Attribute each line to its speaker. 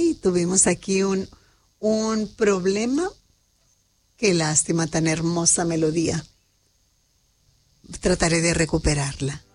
Speaker 1: Ay, tuvimos aquí un problema. Qué lástima, tan hermosa melodía. Trataré de recuperarla.